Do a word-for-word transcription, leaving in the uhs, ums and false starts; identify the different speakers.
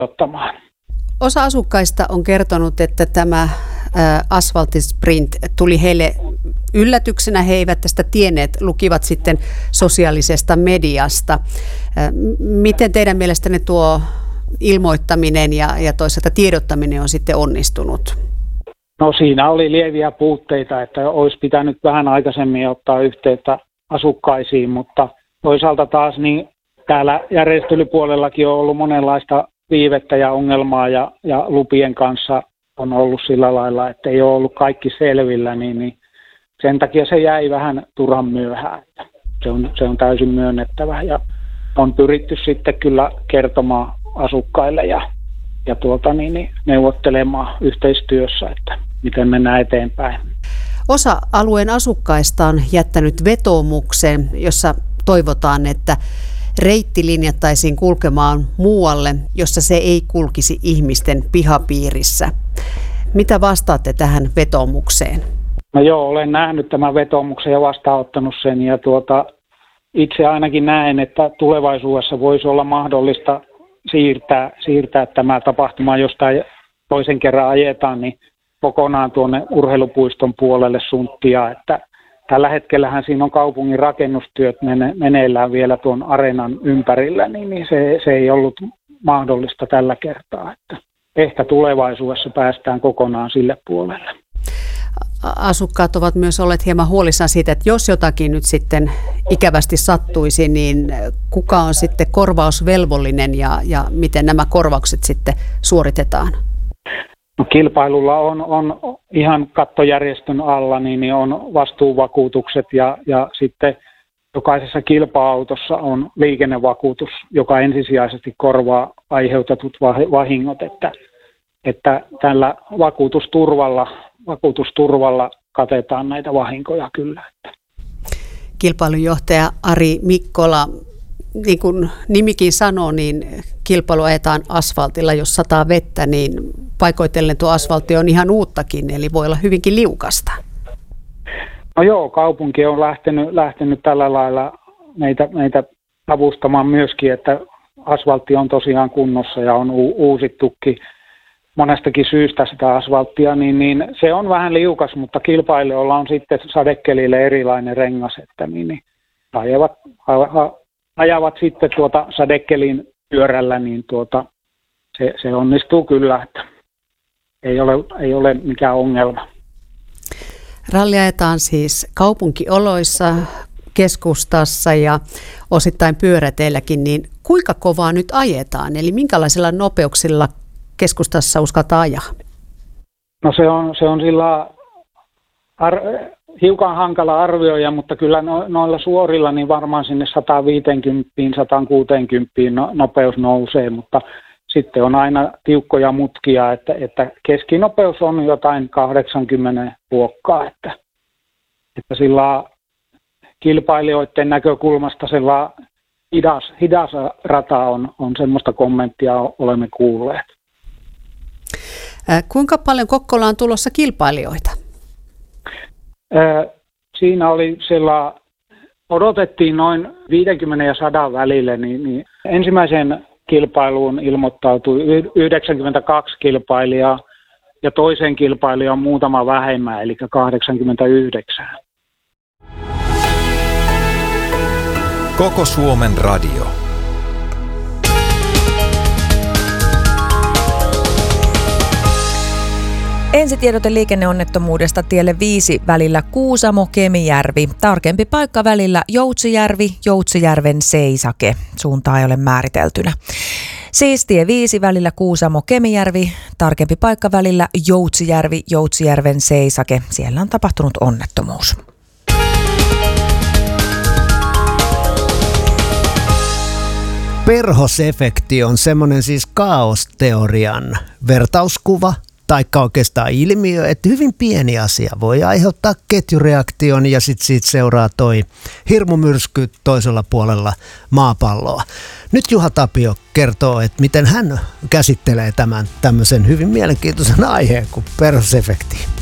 Speaker 1: ottamaan.
Speaker 2: Osa asukkaista on kertonut, että tämä asfalttisprint tuli heille yllätyksenä. He eivät tästä tienneet, lukivat sitten sosiaalisesta mediasta. Miten teidän mielestänne tuo ilmoittaminen ja, ja toisaalta tiedottaminen on sitten onnistunut?
Speaker 1: No siinä oli lieviä puutteita, että olisi pitänyt vähän aikaisemmin ottaa yhteyttä asukkaisiin, mutta toisaalta taas niin täällä järjestelypuolellakin on ollut monenlaista viivettä ja ongelmaa ja, ja lupien kanssa on ollut sillä lailla, että ei ole ollut kaikki selvillä, niin, niin sen takia se jäi vähän turhan myöhään. Se on, se on täysin myönnettävä ja on pyritty sitten kyllä kertomaan asukkaille ja, ja tuota, niin, niin neuvottelemaan yhteistyössä, että miten mennään eteenpäin.
Speaker 2: Osa alueen asukkaista on jättänyt vetoomuksen, jossa toivotaan, että reitti linjattaisiin kulkemaan muualle, jossa se ei kulkisi ihmisten pihapiirissä. Mitä vastaatte tähän vetoomukseen?
Speaker 1: No joo, olen nähnyt tämän vetoomuksen ja vastaanottanut sen. Ja tuota, itse ainakin näen, että tulevaisuudessa voisi olla mahdollista siirtää, siirtää tämä tapahtuma, josta toisen kerran ajetaan, niin kokonaan tuonne urheilupuiston puolelle sunttia, että tällä hetkellähän siinä on kaupungin rakennustyöt meneillään vielä tuon areenan ympärillä, niin, niin se, se ei ollut mahdollista tällä kertaa. Että ehkä tulevaisuudessa päästään kokonaan sille puolelle.
Speaker 2: Asukkaat ovat myös olleet hieman huolissaan siitä, että jos jotakin nyt sitten ikävästi sattuisi, niin kuka on sitten korvausvelvollinen ja, ja miten nämä korvaukset sitten suoritetaan?
Speaker 1: No, kilpailulla on, on ihan kattojärjestön alla, niin, niin on vastuuvakuutukset ja, ja sitten jokaisessa kilpa-autossa on liikennevakuutus, joka ensisijaisesti korvaa aiheutetut vahingot, että, että tällä vakuutusturvalla, vakuutusturvalla katetaan näitä vahinkoja kyllä.
Speaker 2: Kilpailunjohtaja Ari Mikkola, niin kuin nimikin sanoo, niin kilpailu ajetaan asfaltilla, jos sataa vettä, niin paikoitellen tuo asfaltti on ihan uuttakin, eli voi olla hyvinkin liukasta.
Speaker 1: No joo, kaupunki on lähtenyt, lähtenyt tällä lailla meitä, meitä avustamaan myöskin, että asfaltti on tosiaan kunnossa ja on u- uusittukin monestakin syystä sitä asfalttia, niin, niin se on vähän liukas, mutta kilpailijoilla on sitten sadekelille erilainen rengas, että niin, niin ajavat, ajavat sitten tuota sadekelin pyörällä, niin tuota, se, se onnistuu kyllä, että ei ole, ei ole mikään ongelma.
Speaker 2: Ralli ajetaan siis kaupunkioloissa, keskustassa ja osittain pyöräteilläkin, niin kuinka kovaa nyt ajetaan? Eli minkälaisilla nopeuksilla keskustassa uskaltaa ajaa?
Speaker 1: No se on, se on sillä ar- hiukan hankala arvioida, mutta kyllä no, noilla suorilla niin varmaan sinne sata viisikymmentä sata kuusikymmentä no, nopeus nousee, mutta sitten on aina tiukkoja mutkia, että, että keskinopeus on jotain kahdeksankymmentä luokkaa, että, että sillä kilpailijoiden näkökulmasta sillä hidas, hidas rata on, on semmoista kommenttia olemme kuulleet.
Speaker 2: Kuinka paljon Kokkolaan on tulossa kilpailijoita?
Speaker 1: Siinä oli sillä, odotettiin noin viisikymmentä ja sata välille, niin, niin ensimmäisen kilpailuun ilmoittautui yhdeksänkymmentäkaksi kilpailijaa ja toisen kilpailijan muutama vähemmän, eli kahdeksankymmentäyhdeksän.
Speaker 3: Koko Suomen radio.
Speaker 4: Ensitiedote liikenneonnettomuudesta tielle viisi välillä Kuusamo-Kemijärvi. Tarkempi paikka välillä Joutsijärvi, Joutsijärven seisake. Suuntaa ei ole määriteltynä. Siis tie viisi välillä Kuusamo-Kemijärvi. Tarkempi paikka välillä Joutsijärvi, Joutsijärven seisake. Siellä on tapahtunut onnettomuus.
Speaker 5: Perhosefekti on semmoinen siis kaosteorian vertauskuva, taikka oikeastaan ilmiö, että hyvin pieni asia voi aiheuttaa ketjureaktion ja sitten siitä seuraa toi hirmumyrsky toisella puolella maapalloa. Nyt Juha Tapio kertoo, että miten hän käsittelee tämän tämmöisen hyvin mielenkiintoisen aiheen kuin perhosefekti.